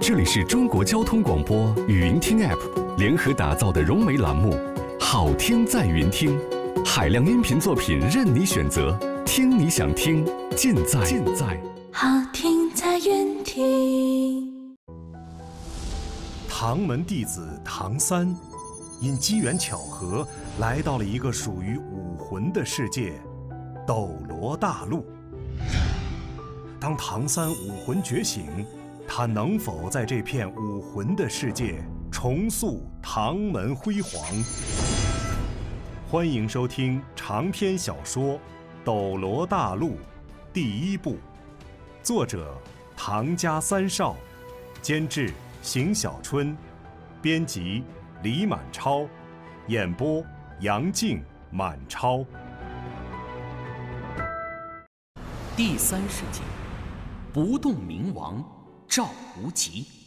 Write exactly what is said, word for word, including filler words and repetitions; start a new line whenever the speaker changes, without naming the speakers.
这里是中国交通广播语音听 App 联合打造的融媒栏目《好听在云听》，海量音频作品任你选择，听你想听，尽在尽在
好听在云听。
唐门弟子唐三，因机缘巧合来到了一个属于武魂的世界——斗罗大陆。当唐三武魂觉醒，他能否在这片武魂的世界重塑唐门辉煌？欢迎收听长篇小说《斗罗大陆》第一部，作者唐家三少，监制邢小春，编辑李满超，演播杨静、满超。
第三世界，不动明王赵无极。